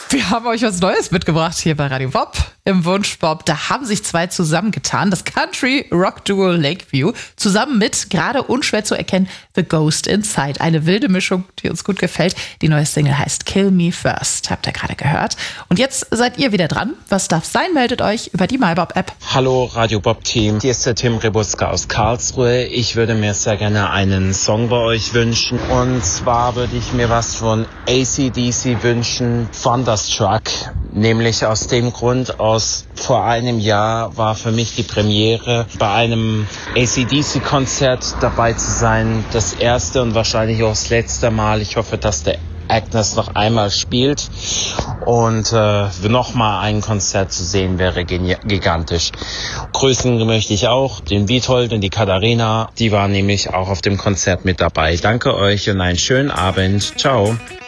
Wir haben euch was Neues mitgebracht hier bei Radio Bob im Wunschbob. Da haben sich zwei zusammengetan. Das Country-Rock-Duo Lakeview zusammen mit, gerade unschwer zu erkennen, The Ghost Inside. Eine wilde Mischung, die uns gut gefällt. Die neue Single heißt Kill Me First. Habt ihr gerade gehört. Und jetzt seid ihr wieder dran. Was darf sein? Meldet euch über die MyBob-App. Hallo Radio Bob-Team. Hier ist der Tim Rebuska aus Karlsruhe. Ich würde mir sehr gerne einen Song bei euch wünschen. Und zwar würde ich mir was von AC/DC wünschen. Thunderstruck. Nämlich aus dem Grund, vor einem Jahr war für mich die Premiere, bei einem AC/DC-Konzert dabei zu sein. Das erste und wahrscheinlich auch das letzte Mal. Ich hoffe, dass der Agnes noch einmal spielt. Und nochmal ein Konzert zu sehen wäre gigantisch. Grüßen möchte ich auch den Witold und die Katharina. Die waren nämlich auch auf dem Konzert mit dabei. Danke euch und einen schönen Abend. Ciao.